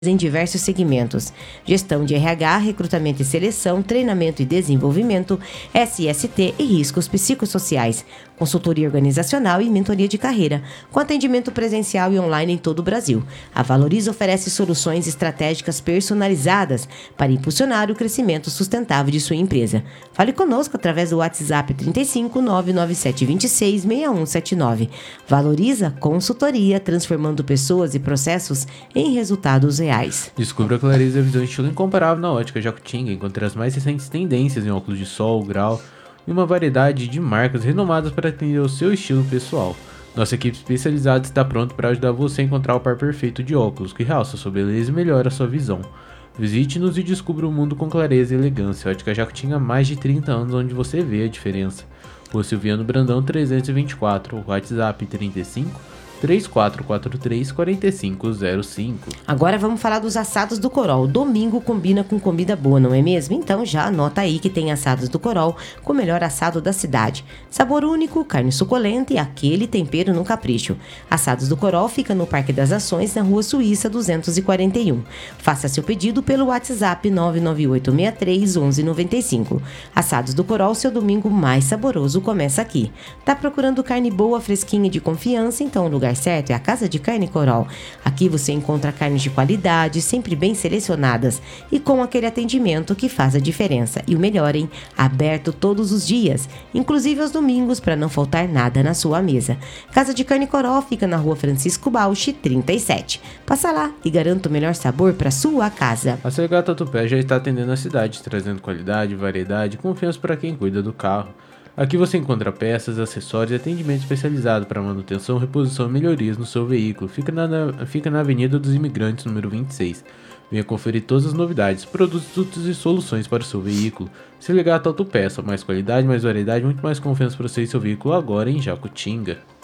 em diversos segmentos: gestão de RH, recrutamento e seleção, treinamento e desenvolvimento, SST e riscos psicossociais, consultoria organizacional e mentoria de carreira, com atendimento presencial e online em todo o Brasil. A Valoriza oferece soluções estratégicas personalizadas para impulsionar o crescimento sustentável de sua empresa. Fale conosco através do WhatsApp 35 997 26 6179. Valoriza Consultoria, transformando pessoas e processos em resultados reais. Descubra a clareza e a visão estilo incomparável na ótica Jacutinga. Encontre as mais recentes tendências em óculos de sol, grau e uma variedade de marcas renomadas para atender ao seu estilo pessoal. Nossa equipe especializada está pronta para ajudar você a encontrar o par perfeito de óculos que realça sua beleza e melhora a sua visão. Visite-nos e descubra o mundo com clareza e elegância. Ótica Jacutinga há mais de 30 anos, onde você vê a diferença. Rua Silviano Brandão 324, WhatsApp 35 3443 4505. Agora vamos falar dos assados do Corol. Domingo combina com comida boa, não é mesmo? Então já anota aí que tem assados do Corol com o melhor assado da cidade. Sabor único, carne suculenta e aquele tempero no capricho. Assados do Corol fica no Parque das Ações, na Rua Suíça 241. Faça seu pedido pelo WhatsApp 99863 1195. Assados do Corol, seu domingo mais saboroso começa aqui. Tá procurando carne boa, fresquinha e de confiança? Então o lugar certo é a Casa de Carne Corol. Aqui você encontra carnes de qualidade, sempre bem selecionadas e com aquele atendimento que faz a diferença. E o melhor, hein? Aberto todos os dias, inclusive aos domingos, para não faltar nada na sua mesa. Casa de Carne Corol fica na Rua Francisco Bauchi, 37. Passa lá e garanta o melhor sabor para sua casa. A Cegar Tatuapé já está atendendo a cidade, trazendo qualidade, variedade e confiança para quem cuida do carro. Aqui você encontra peças, acessórios e atendimento especializado para manutenção, reposição e melhorias no seu veículo. Fica na Avenida dos Imigrantes, número 26. Venha conferir todas as novidades, produtos e soluções para o seu veículo. Se ligar a Tatuapé, mais qualidade, mais variedade, muito mais confiança para você e seu veículo agora em Jacutinga.